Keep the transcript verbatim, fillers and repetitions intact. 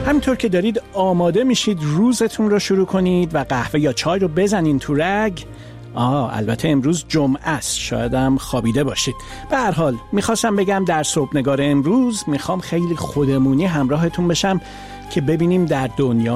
همینطور که دارید آماده میشید روزتون رو شروع کنید و قهوه یا چای رو بزنین تو رگ. آه البته امروز جمعه است، شاید هم خوابیده باشید. به هر حال میخواستم بگم در صبحنگار امروز میخوام خیلی خودمونی همراهتون بشم که ببینیم در دنیا